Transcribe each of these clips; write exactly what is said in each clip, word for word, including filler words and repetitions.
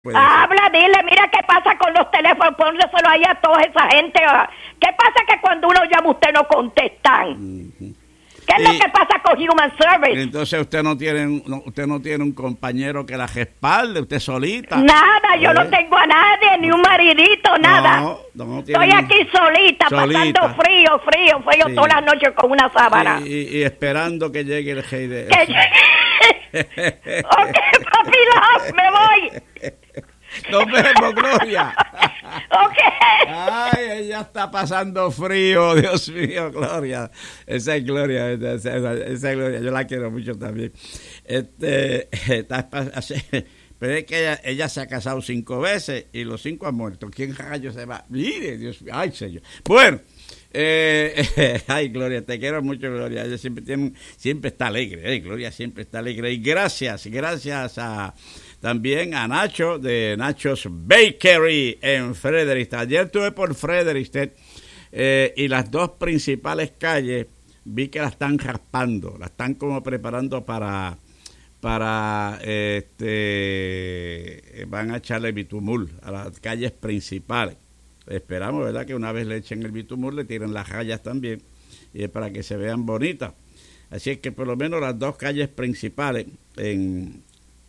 Puede ser. Habla, dile, mira qué pasa con los teléfonos, pónselo ahí a toda esa gente. ¿Qué pasa que cuando uno llama usted no contestan? Uh-huh. ¿Qué es y, lo que pasa con Human Service? Entonces usted no tiene no, usted no tiene un compañero que la respalde, usted solita. Nada, yo ¿Eh? no tengo a nadie, ni un maridito, nada. No, no tiene Estoy aquí solita, solita. pasando frío, frío, frío Sí. todas las noches con una sábana. Y, y, y esperando que llegue el rey de... Que llegue. Ok, papi, love, me voy. Nos vemos, Gloria. Ok. Ay, ella está pasando frío, Dios mío, Gloria. Esa es Gloria, esa, esa, esa es Gloria, yo la quiero mucho también. Este, está, pero es que ella, ella se ha casado cinco veces y los cinco han muerto. ¿Quién rayo se va? Mire, Dios mío, ay, señor. Bueno, eh, eh, ay, Gloria, te quiero mucho, Gloria. Ella siempre tiene, siempre está alegre, eh, Gloria siempre está alegre. Y gracias, gracias a también a Nacho de Nacho's Bakery en Fredericksburg. Ayer estuve por Fredericksburg eh, y las dos principales calles vi que la están raspando, la están como preparando para para este van a echarle bitumul a las calles principales. Esperamos, ¿verdad?, que una vez le echen el bitumul le tiren las rayas también y es para que se vean bonitas. Así es que por lo menos las dos calles principales en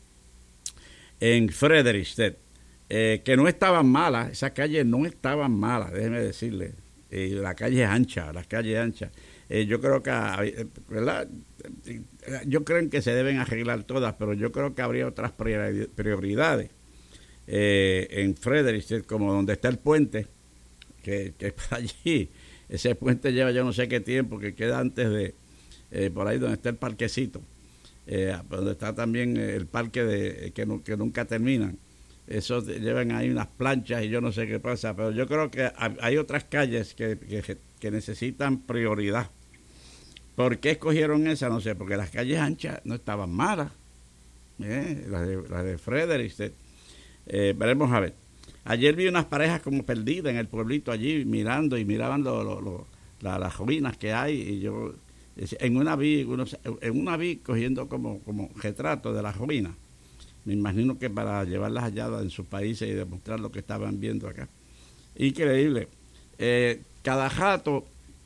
en Fredericksburg, eh, que no estaban malas, esas calles no estaban malas, déjeme decirle, eh, la calle es ancha, las calles anchas, eh, yo creo que, ¿verdad?, yo creo que se deben arreglar todas, pero yo creo que habría otras prioridades eh, en Fredericksburg, como donde está el puente, que, que por allí, ese puente lleva yo no sé qué tiempo, que queda antes de, eh, por ahí donde está el parquecito, Eh, donde está también el parque de que, no, que nunca terminan. Eso llevan ahí unas planchas y yo no sé qué pasa, pero yo creo que hay otras calles que, que, que necesitan prioridad. ¿Por qué escogieron esa? No sé, porque las calles anchas no estaban malas, eh, las de, las de Fredericksburg. Eh, veremos a ver. Ayer vi unas parejas como perdidas en el pueblito allí mirando y miraban lo, lo, lo, la, las ruinas que hay y yo en una vi unos, en una vi cogiendo como como retratos de las ruinas, me imagino que para llevarlas allá en sus países y demostrar lo que estaban viendo acá. Increíble. Eh, cada rato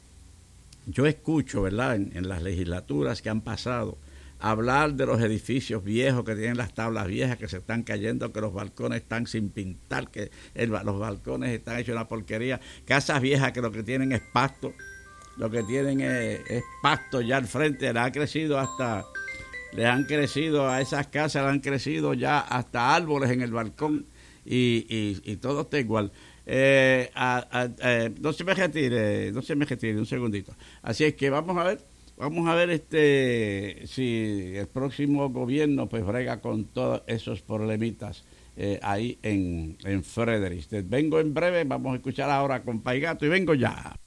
yo escucho, ¿verdad?, en, en las legislaturas que han pasado hablar de los edificios viejos que tienen las tablas viejas que se están cayendo, que los balcones están sin pintar, que el, los balcones están hechos una porquería, casas viejas que lo que tienen es pasto. Lo que tienen es, es pasto ya al frente, les ha crecido hasta, les han crecido a esas casas, les han crecido ya hasta árboles en el balcón y, y, y todo está igual. Eh, a, a, eh, no se me retire, no se me retire un segundito. Así es que vamos a ver, vamos a ver este si el próximo gobierno pues brega con todos esos problemitas eh, ahí en, en Fredericksburg. Vengo en breve, vamos a escuchar ahora con Paigato y vengo ya.